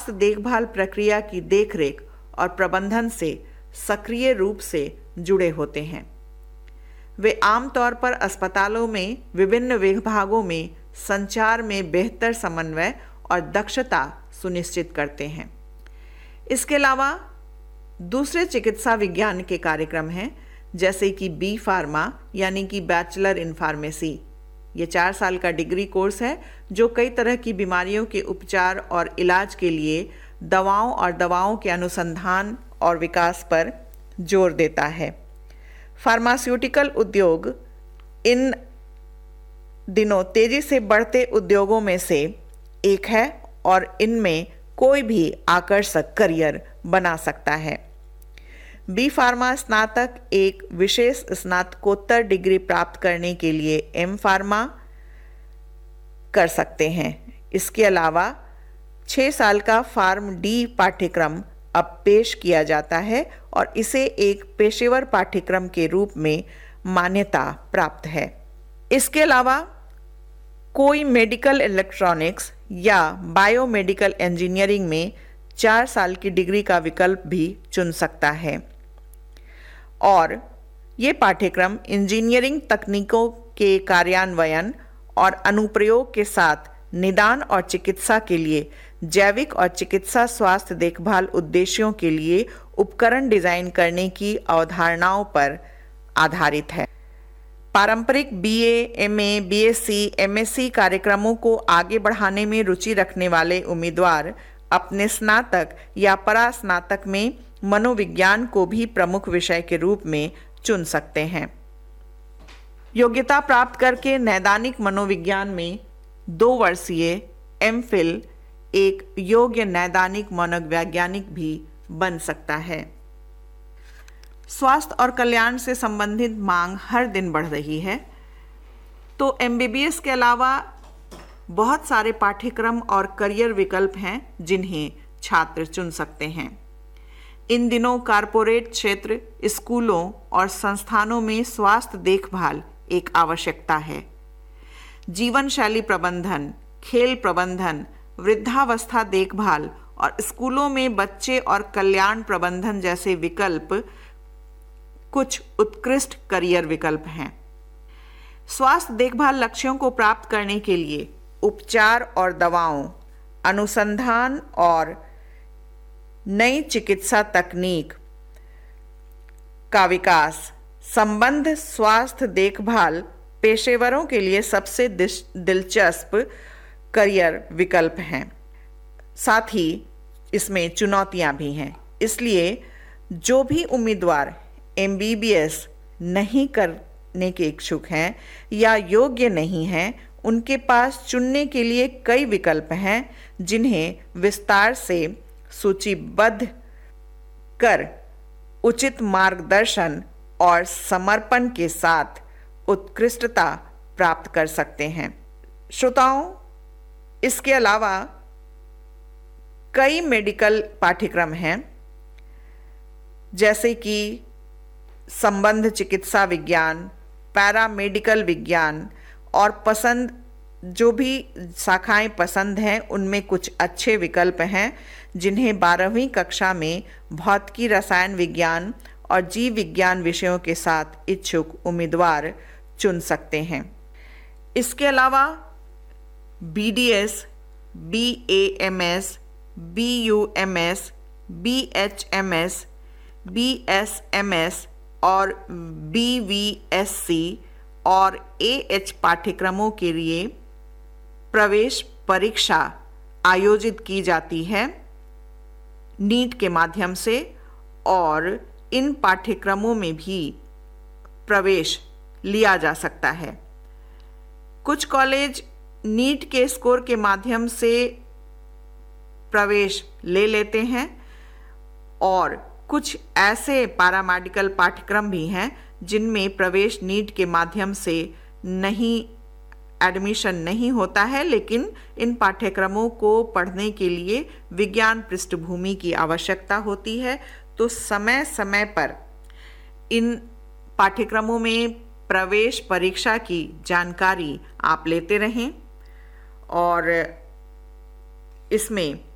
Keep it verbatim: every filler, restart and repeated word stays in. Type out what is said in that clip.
स्वास्थ्य देखभाल प्रक्रिया की देखरेख और प्रबंधन से सक्रिय रूप से जुड़े होते हैं। वे आमतौर पर अस्पतालों में विभिन्न विभागों में संचार में बेहतर समन्वय और दक्षता सुनिश्चित करते हैं। इसके अलावा दूसरे चिकित्सा विज्ञान के कार्यक्रम हैं, जैसे कि बी फार्मा यानी कि बैचलर इन फार्मेसी। ये चार साल का डिग्री कोर्स है जो कई तरह की बीमारियों के उपचार और इलाज के लिए दवाओं और दवाओं के अनुसंधान और विकास पर जोर देता है। फार्मास्यूटिकल उद्योग इन दिनों तेजी से बढ़ते उद्योगों में से एक है और इनमें कोई भी आकर्षक करियर बना सकता है। बी फार्मा स्नातक एक विशेष स्नातकोत्तर डिग्री प्राप्त करने के लिए एम फार्मा कर सकते हैं। इसके अलावा छः साल का फार्म डी पाठ्यक्रम अब पेश किया जाता है और इसे एक पेशेवर पाठ्यक्रम के रूप में मान्यता प्राप्त है। इसके अलावा कोई मेडिकल इलेक्ट्रॉनिक्स या बायोमेडिकल इंजीनियरिंग में चार साल की डिग्री का विकल्प भी चुन सकता है और ये पाठ्यक्रम इंजीनियरिंग तकनीकों के कार्यान्वयन और अनुप्रयोग के साथ निदान और चिकित्सा के लिए जैविक और चिकित्सा स्वास्थ्य देखभाल उद्देश्यों के लिए उपकरण डिजाइन करने की अवधारणाओं पर आधारित है। पारंपरिक बीए, एमए, बीएससी, एमएससी कार्यक्रमों को आगे बढ़ाने में रुचि रखने वाले उम्मीदवार अपने स्नातक या परास्नातक में मनोविज्ञान को भी प्रमुख विषय के रूप में चुन सकते हैं। योग्यता प्राप्त करके नैदानिक मनोविज्ञान में दो वर्षीय एमफिल एक योग्य नैदानिक मनोवैज्ञानिक भी बन सकता है। स्वास्थ्य और कल्याण से संबंधित मांग हर दिन बढ़ रही है, तो एमबीबीएस के अलावा बहुत सारे पाठ्यक्रम और करियर विकल्प हैं जिन्हें छात्र चुन सकते हैं। इन दिनों कारपोरेट क्षेत्र, स्कूलों और संस्थानों में स्वास्थ्य देखभाल एक आवश्यकता है। जीवन शैली प्रबंधन, खेल प्रबंधन, वृद्धावस्था देखभाल और स्कूलों में बच्चे और कल्याण प्रबंधन जैसे विकल्प कुछ उत्कृष्ट करियर विकल्प हैं। स्वास्थ्य देखभाल लक्ष्यों को प्राप्त करने के लिए उपचार और दवाओं, अनुसंधान और नई चिकित्सा तकनीक का विकास संबंध स्वास्थ्य देखभाल पेशेवरों के लिए सबसे दिलचस्प करियर विकल्प हैं। साथ ही इसमें चुनौतियां भी हैं। इसलिए जो भी उम्मीदवार एमबीबीएस नहीं करने के इच्छुक हैं या योग्य नहीं हैं, उनके पास चुनने के लिए कई विकल्प हैं जिन्हें विस्तार से सूचीबद्ध कर उचित मार्गदर्शन और समर्पण के साथ उत्कृष्टता प्राप्त कर सकते हैं। श्रोताओं, इसके अलावा कई मेडिकल पाठ्यक्रम हैं, जैसे कि संबंध चिकित्सा विज्ञान, पैरामेडिकल विज्ञान और पसंद जो भी शाखाएं पसंद हैं उनमें कुछ अच्छे विकल्प हैं जिन्हें बारहवीं कक्षा में भौतिकी, रसायन विज्ञान और जीव विज्ञान विषयों के साथ इच्छुक उम्मीदवार चुन सकते हैं। इसके अलावा BDS, BAMS, BUMS, BHMS, BSMS और बीवीएससी और एएच पाठ्यक्रमों के लिए प्रवेश परीक्षा आयोजित की जाती है नीट के माध्यम से और इन पाठ्यक्रमों में भी प्रवेश लिया जा सकता है। कुछ कॉलेज नीट के स्कोर के माध्यम से प्रवेश ले लेते हैं और कुछ ऐसे पैरामेडिकल पाठ्यक्रम भी हैं जिनमें प्रवेश नीट के माध्यम से नहीं एडमिशन नहीं होता है, लेकिन इन पाठ्यक्रमों को पढ़ने के लिए विज्ञान पृष्ठभूमि की आवश्यकता होती है। तो समय समय पर इन पाठ्यक्रमों में प्रवेश परीक्षा की जानकारी आप लेते रहें और इसमें